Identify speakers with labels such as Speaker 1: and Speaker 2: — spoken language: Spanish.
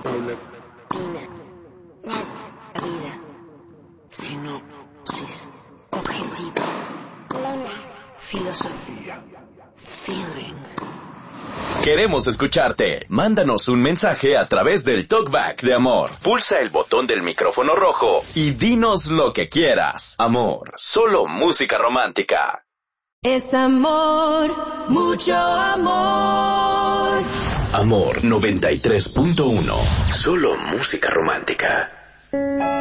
Speaker 1: La vida. Sinopsis. Objetivo. Lema. Filosofía. Feeling.
Speaker 2: Queremos escucharte. Mándanos un mensaje a través del Talkback de Amor. Pulsa el botón del micrófono rojo y dinos lo que quieras. Amor, solo música romántica.
Speaker 3: Es amor, mucho amor.
Speaker 2: Amor 93.1. Solo música romántica.